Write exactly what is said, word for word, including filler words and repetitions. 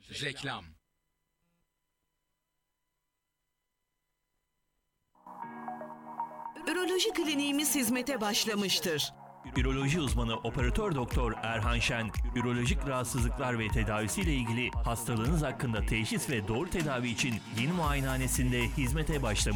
Reklam. Üroloji kliniğimiz hizmete başlamıştır. Üroloji uzmanı operatör doktor Erhan Şen, ürolojik rahatsızlıklar ve tedavisiyle ilgili hastalığınız hakkında teşhis ve doğru tedavi için yeni muayenehanesinde hizmete başlamıştır.